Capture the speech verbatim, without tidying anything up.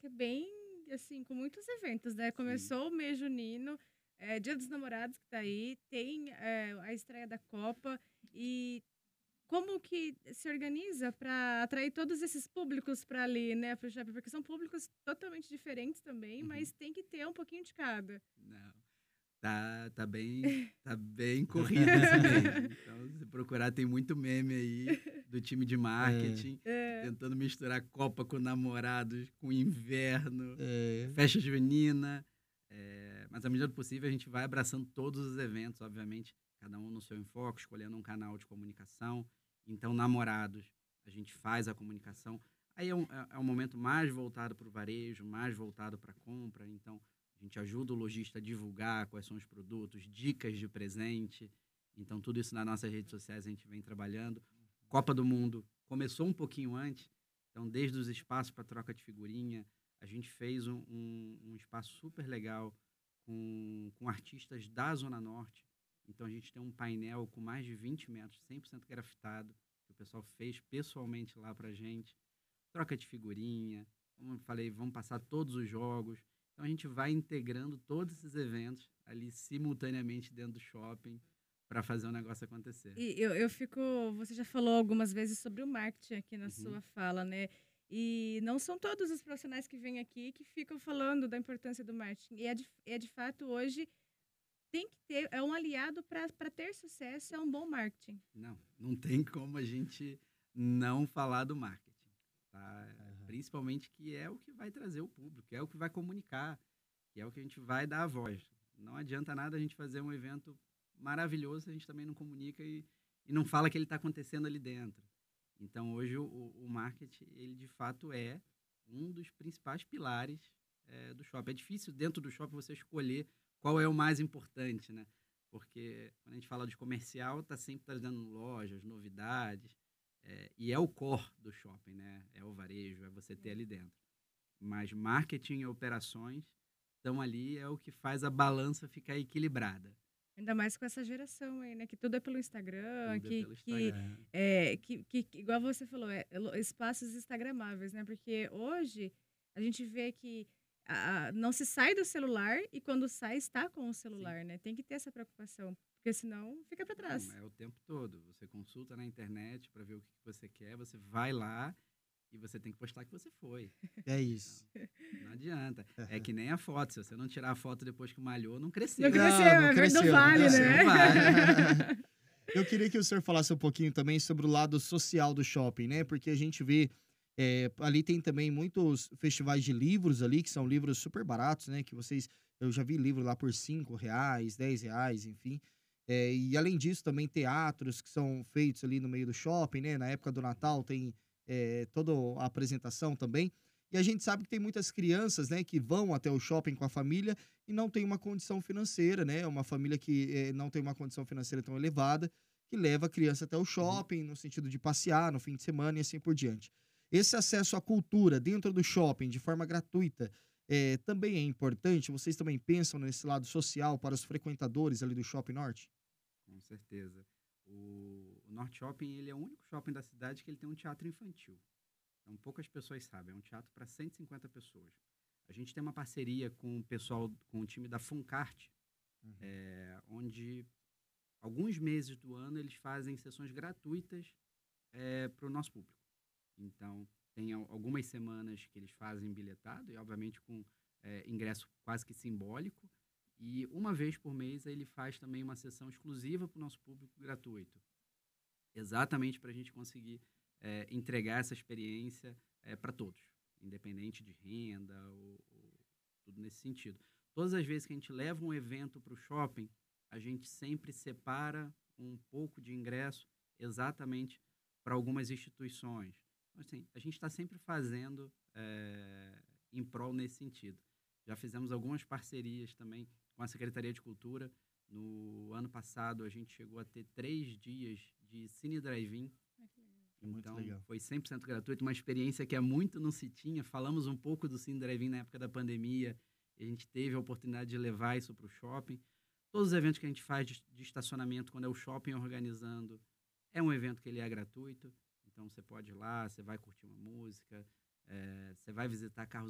que é bem, assim, com muitos eventos, né? Sim. Começou o mês junino, é, Dia dos Namorados que tá aí, tem é, a estreia da Copa e como que se organiza para atrair todos esses públicos para ali, né, para o shopping? Porque são públicos totalmente diferentes também, Uhum. mas tem que ter um pouquinho de cada. Não. Tá, tá bem, tá bem corrido esse mês. Então, se procurar, tem muito meme aí do time de É, marketing É. tentando misturar Copa com namorados, com inverno, é. festa junina. É, mas, à medida do possível, a gente vai abraçando todos os eventos, obviamente, cada um no seu enfoque, escolhendo um canal de comunicação. Então, namorados, a gente faz a comunicação. Aí é um, é, é um momento mais voltado para o varejo, mais voltado para a compra. Então, a gente ajuda o lojista a divulgar quais são os produtos, dicas de presente. Então, tudo isso nas nossas redes sociais a gente vem trabalhando. Copa do Mundo começou um pouquinho antes. Então, desde os espaços para troca de figurinha, a gente fez um, um, um espaço super legal com, com artistas da Zona Norte. Então, a gente tem um painel com mais de vinte metros, cem por cento grafitado, que o pessoal fez pessoalmente lá para a gente. Troca de figurinha, como eu falei, vamos passar todos os jogos. Então, a gente vai integrando todos esses eventos ali simultaneamente dentro do shopping para fazer o negócio acontecer. E eu, eu fico. Você já falou algumas vezes sobre o marketing aqui na Uhum. sua fala, né? E não são todos os profissionais que vêm aqui que ficam falando da importância do marketing. E é de, é de fato hoje tem que ter, é um aliado para ter sucesso, é um bom marketing. Não, não tem como a gente não falar do marketing, tá? Uhum. Principalmente que é o que vai trazer o público, é o que vai comunicar, que é o que a gente vai dar a voz. Não adianta nada a gente fazer um evento maravilhoso se a gente também não comunica e, e não fala que ele está acontecendo ali dentro. Então, hoje, o, o marketing, ele de fato é um dos principais pilares é, do shopping. É difícil, dentro do shopping, você escolher qual é o mais importante, né? Porque quando a gente fala de comercial, está sempre trazendo lojas, novidades, é, e é o core do shopping, né? É o varejo, é você ter ali dentro. Mas marketing e operações estão ali, é o que faz a balança ficar equilibrada. Ainda mais com essa geração aí, né? Que tudo é pelo Instagram, Tudo é que, pelo que, Instagram. é, que, que, que, igual você falou, é, lo- espaços instagramáveis, né? Porque hoje a gente vê que a, a- não se sai do celular e quando sai está com o Sim. celular, né? Tem que ter essa preocupação, porque senão fica para Não, trás. é o tempo todo. Você consulta na internet para ver o que que você quer, você vai lá e você tem que postar que você foi. É isso. Não, não adianta. É que nem a foto. Se você não tirar a foto depois que malhou, não cresceu. Não cresceu, Não, não é verdade, cresceu, não não vale, cresceu, né? não vale. Eu queria que o senhor falasse um pouquinho também sobre o lado social do shopping, né? Porque a gente vê, é, ali tem também muitos festivais de livros ali, que são livros super baratos, né? Que vocês, eu já vi livro lá por cinco reais, dez reais, enfim. É, e além disso, também teatros que são feitos ali no meio do shopping, né? Na época do Natal tem é, toda a apresentação também. E a gente sabe que tem muitas crianças, né, que vão até o shopping com a família e não tem uma condição financeira, né? Uma família que eh, não tem uma condição financeira tão elevada, que leva a criança até o Uhum. shopping, no sentido de passear no fim de semana e assim por diante. Esse acesso à cultura dentro do shopping, de forma gratuita, eh, também é importante? Vocês também pensam nesse lado social para os frequentadores ali do Shopping Norte? Com certeza. O, o Norte Shopping, ele é o único shopping da cidade que ele tem um teatro infantil. Então, poucas pessoas sabem. É um teatro para cento e cinquenta pessoas. A gente tem uma parceria com o pessoal, com o time da Funcart, Uhum. é, onde alguns meses do ano eles fazem sessões gratuitas é, para o nosso público. Então, tem al- algumas semanas que eles fazem bilhetado, e obviamente com é, ingresso quase que simbólico. E uma vez por mês ele faz também uma sessão exclusiva para o nosso público gratuito. Exatamente para a gente conseguir é, entregar essa experiência é, para todos, independente de renda ou, ou tudo nesse sentido. Todas as vezes que a gente leva um evento para o shopping, a gente sempre separa um pouco de ingresso exatamente para algumas instituições. Então, assim, a gente está sempre fazendo é, em prol nesse sentido. Já fizemos algumas parcerias também com a Secretaria de Cultura. No ano passado, a gente chegou a ter três dias de Cine Drive-In. É muito Então, legal. foi cem por cento gratuito, uma experiência que há muito não se tinha. Falamos um pouco do Cine Drive-In na época da pandemia, e a gente teve a oportunidade de levar isso para o shopping. Todos os eventos que a gente faz de, de estacionamento, quando é o shopping organizando, é um evento que ele é gratuito. Então, você pode ir lá, você vai curtir uma música, é, você vai visitar carros